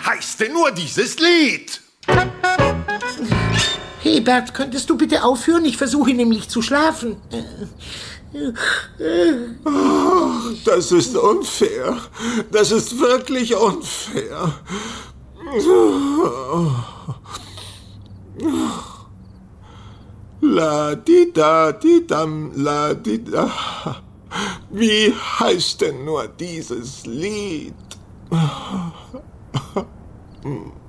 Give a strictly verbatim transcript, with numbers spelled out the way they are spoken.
heißt denn nur dieses Lied? Hebert, könntest du bitte aufhören? Ich versuche nämlich zu schlafen. Oh, das ist unfair. Das ist wirklich unfair. La di da di dam la di da. Wie heißt denn nur dieses Lied?